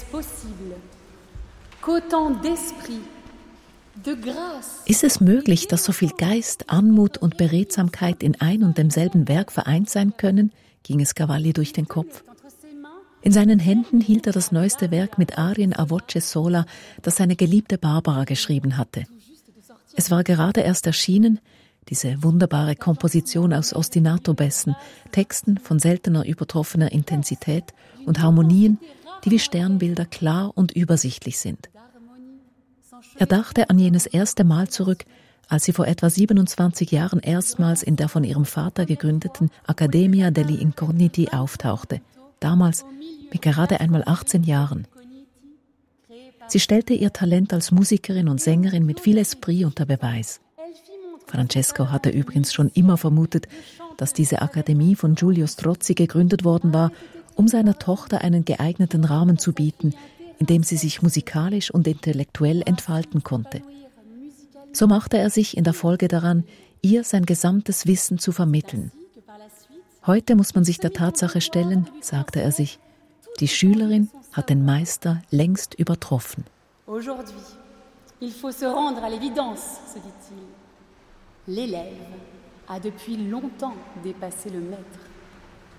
Ist es möglich, dass so viel Geist, Anmut und Beredsamkeit in ein und demselben Werk vereint sein können, ging es Cavalli durch den Kopf. In seinen Händen hielt er das neueste Werk mit Arien a voce sola, das seine geliebte Barbara geschrieben hatte. Es war gerade erst erschienen, diese wunderbare Komposition aus Ostinato-Bässen, Texten von seltener übertroffener Intensität und Harmonien, die wie Sternbilder klar und übersichtlich sind. Er dachte an jenes erste Mal zurück, als sie vor etwa 27 Jahren erstmals in der von ihrem Vater gegründeten Accademia degli Incogniti auftauchte, damals mit gerade einmal 18 Jahren. Sie stellte ihr Talent als Musikerin und Sängerin mit viel Esprit unter Beweis. Francesco hatte übrigens schon immer vermutet, dass diese Akademie von Giulio Strozzi gegründet worden war, um seiner Tochter einen geeigneten Rahmen zu bieten, in dem sie sich musikalisch und intellektuell entfalten konnte. So machte er sich in der Folge daran, ihr sein gesamtes Wissen zu vermitteln. Heute muss man sich der Tatsache stellen, sagte er sich, die Schülerin hat den Meister längst übertroffen. Aujourd'hui, il faut se rendre à l'évidence, se dit-il. L'élève a depuis longtemps dépassé le maître.